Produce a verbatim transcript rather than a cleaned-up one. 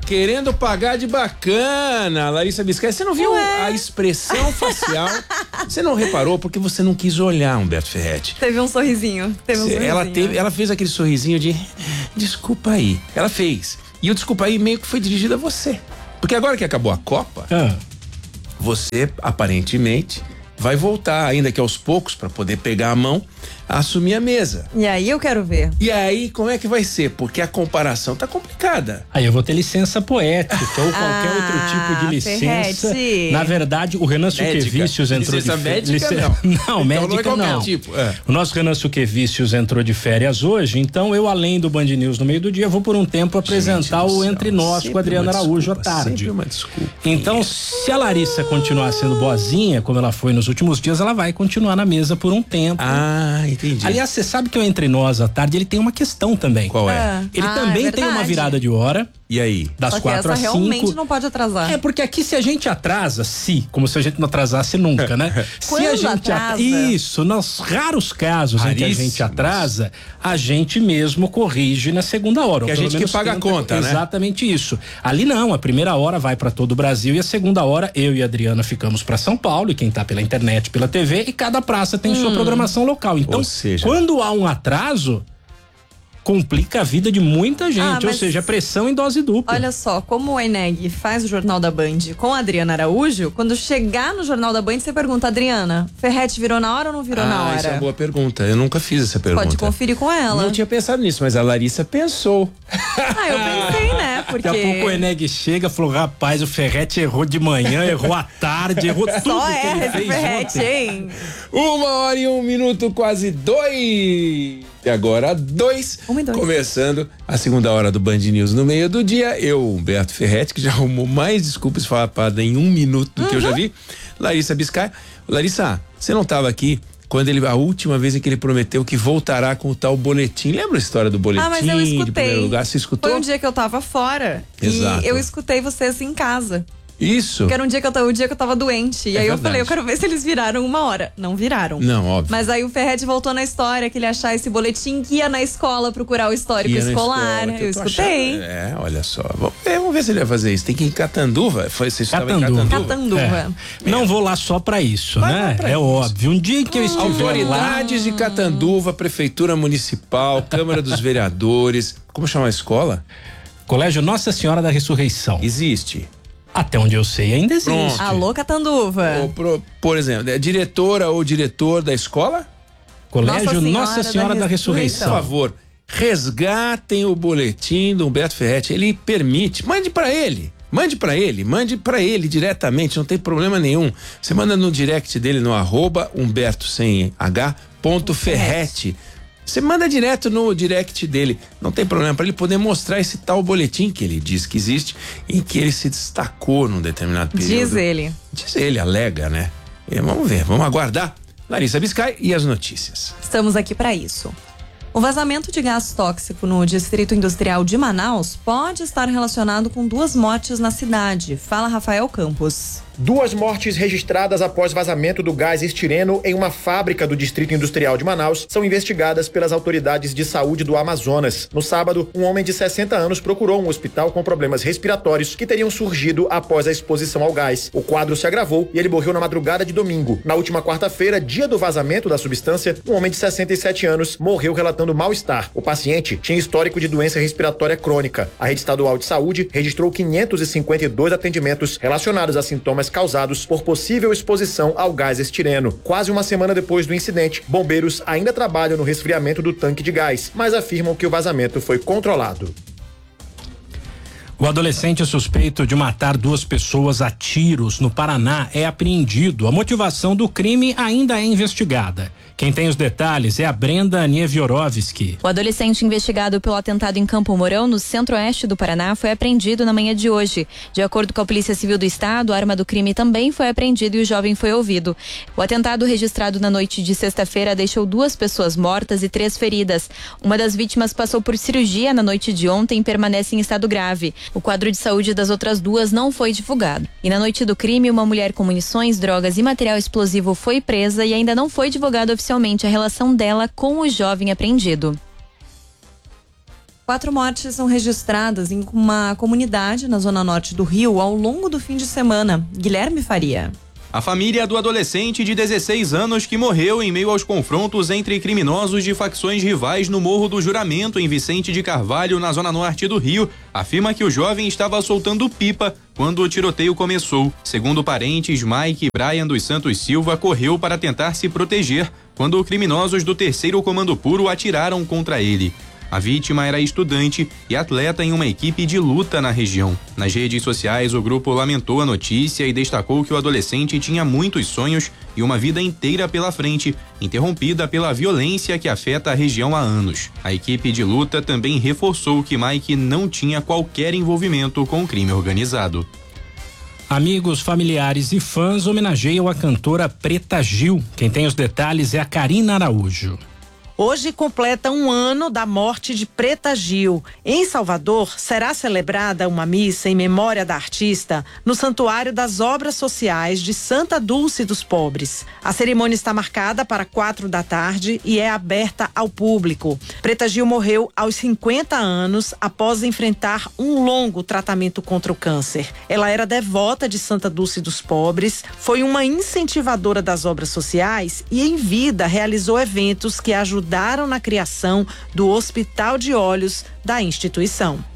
querendo pagar de bacana, Larissa Biscay. Você não viu Ué. a expressão facial? Você não reparou porque você não quis olhar, Humberto Ferretti. Teve um sorrisinho. Teve um sorrisinho. Ela, teve, ela fez aquele sorrisinho de desculpa aí. Ela fez. E o desculpa aí meio que foi dirigido a você. Porque agora que acabou a Copa, ah. você aparentemente vai voltar, ainda que aos poucos, para poder pegar a mão, a assumir a mesa. E aí eu quero ver. E aí, como é que vai ser? Porque a comparação tá complicada. Aí eu vou ter licença poética ou qualquer ah, outro tipo de licença. Ferretti. Na verdade, o Renan Suquevicius entrou licença de férias. Licença Médica, não. Não, então, médica não. É não. Tipo. É. O nosso Renan Suquevicius entrou de férias hoje, então eu, além do Band News no meio do dia, vou por um tempo apresentar Gente, o Entre Nós com a Adriana Araújo à tarde. Uma desculpa. Então, se a Larissa continuar sendo boazinha, como ela foi nos últimos dias, ela vai continuar na mesa por um tempo. Ah, entendi. Aliás, você sabe que o Entre Nós à tarde, ele tem uma questão também. Qual é? Ele ah, também é tem uma virada de hora. E aí? Das quatro às cinco. Realmente não pode atrasar. É, porque aqui se a gente atrasa, se, como se a gente não atrasasse nunca, né? se a gente atrasa? Isso, nos raros casos em que a gente atrasa, a gente mesmo corrige na segunda hora. Que a gente que paga a conta, né? Exatamente isso. Ali não, a primeira hora vai para todo o Brasil e a segunda hora eu e a Adriana ficamos para São Paulo e quem tá pela internet, pela T V, e cada praça tem hum. sua programação local. Então, Ou seja, quando há um atraso, complica a vida de muita gente, ah, ou seja, pressão em dose dupla. Olha só, como o Eneg faz o Jornal da Band com a Adriana Araújo, quando chegar no Jornal da Band, você pergunta, Adriana, Ferretti virou na hora ou não virou ah, na hora? Isso é uma boa pergunta, eu nunca fiz essa pergunta. Pode conferir com ela. Não tinha pensado nisso, mas a Larissa pensou. Ah, eu pensei, né, porque... Daqui a pouco o Eneg chega e falou, rapaz, o Ferretti errou de manhã, errou à tarde, errou tudo Só que ele erra fez esse Ferretti, ontem. hein? Uma hora e um minuto, quase dois. E agora dois, um e dois. Começando a segunda hora do Band News no meio do dia. Eu, Humberto Ferretti, que já arrumou mais desculpas farrapadas em um minuto do uhum. que eu já vi. Larissa Biscay. Larissa, você não estava aqui quando ele, a última vez em que ele prometeu que voltará com o tal boletim. Lembra a história do boletim? Ah, mas eu escutei. De primeiro lugar, você escutou? Foi um dia que eu tava fora. Exato. E eu escutei vocês em casa. Isso. Que era um dia que eu tava, o dia que eu tava doente. E é aí verdade. eu falei, eu quero ver se eles viraram uma hora. Não viraram. Não, óbvio. Mas aí o Ferretti voltou na história, que ele achar esse boletim, que ia na escola procurar o histórico escolar. Escola, eu escutei. Achando, é, olha só. Vamos ver, vamos ver se ele vai fazer isso. Tem que ir em Catanduva. Foi, você Catanduva. Em Catanduva. Catanduva. É. Não vou lá só pra isso, vai né? Pra é isso. óbvio. Um dia que eu estiver Autoridades lá... de Catanduva, Prefeitura Municipal, Câmara dos Vereadores. Como chama a escola? Colégio Nossa Senhora da Ressurreição. Existe. Até onde eu sei, ainda existe. Pronto. Alô, Catanduva. Ou, por, por exemplo, é diretora ou diretor da escola? Colégio Nossa Senhora, Nossa Senhora da, da Ressurreição. Por favor, resgatem o boletim do Humberto Ferretti. Ele permite, mande para ele. Mande para ele, mande para ele diretamente, não tem problema nenhum. Você manda no direct dele no arroba Humberto sem H, ponto Ferretti. Você manda direto no direct dele, não tem problema, para ele poder mostrar esse tal boletim que ele diz que existe, em que ele se destacou num determinado período. Diz ele. Diz ele, alega, né? E vamos ver, vamos aguardar. Larissa Biscay e as notícias. Estamos aqui para isso. O vazamento de gás tóxico no Distrito Industrial de Manaus pode estar relacionado com duas mortes na cidade. Fala Rafael Campos. Duas mortes registradas após vazamento do gás estireno em uma fábrica do Distrito Industrial de Manaus são investigadas pelas autoridades de saúde do Amazonas. No sábado, um homem de sessenta anos procurou um hospital com problemas respiratórios que teriam surgido após a exposição ao gás. O quadro se agravou e ele morreu na madrugada de domingo. Na última quarta-feira, dia do vazamento da substância, um homem de sessenta e sete anos morreu relatando mal-estar. O paciente tinha histórico de doença respiratória crônica. A rede estadual de saúde registrou quinhentos e cinquenta e dois atendimentos relacionados a sintomas causados por possível exposição ao gás estireno. Quase uma semana depois do incidente, bombeiros ainda trabalham no resfriamento do tanque de gás, mas afirmam que o vazamento foi controlado. O adolescente suspeito de matar duas pessoas a tiros no Paraná é apreendido. A motivação do crime ainda é investigada. Quem tem os detalhes é a Brenda Nieviorovski. O adolescente investigado pelo atentado em Campo Mourão, no centro-oeste do Paraná, foi apreendido na manhã de hoje. De acordo com a Polícia Civil do Estado, a arma do crime também foi apreendida e o jovem foi ouvido. O atentado registrado na noite de sexta-feira deixou duas pessoas mortas e três feridas. Uma das vítimas passou por cirurgia na noite de ontem e permanece em estado grave. O quadro de saúde das outras duas não foi divulgado. E na noite do crime, uma mulher com munições, drogas e material explosivo foi presa e ainda não foi divulgado oficialmente a relação dela com o jovem apreendido. Quatro mortes são registradas em uma comunidade na zona norte do Rio ao longo do fim de semana. Guilherme Faria. A família do adolescente de dezesseis anos que morreu em meio aos confrontos entre criminosos de facções rivais no Morro do Juramento, em Vicente de Carvalho, na zona norte do Rio, afirma que o jovem estava soltando pipa quando o tiroteio começou. Segundo parentes, Mike Brian dos Santos Silva correu para tentar se proteger quando criminosos do terceiro Comando Puro atiraram contra ele. A vítima era estudante e atleta em uma equipe de luta na região. Nas redes sociais, o grupo lamentou a notícia e destacou que o adolescente tinha muitos sonhos e uma vida inteira pela frente, interrompida pela violência que afeta a região há anos. A equipe de luta também reforçou que Mike não tinha qualquer envolvimento com o crime organizado. Amigos, familiares e fãs homenageiam a cantora Preta Gil. Quem tem os detalhes é a Karina Araújo. Hoje completa um ano da morte de Preta Gil. Em Salvador, será celebrada uma missa em memória da artista no Santuário das Obras Sociais de Santa Dulce dos Pobres. A cerimônia está marcada para quatro da tarde e é aberta ao público. Preta Gil morreu aos cinquenta anos após enfrentar um longo tratamento contra o câncer. Ela era devota de Santa Dulce dos Pobres, foi uma incentivadora das obras sociais e, em vida, realizou eventos que ajudaram ajudaram na criação do Hospital de Olhos da instituição.